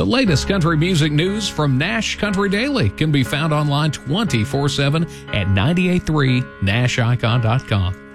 The latest country music news from Nash Country Daily can be found online 24/7 at 983nashicon.com.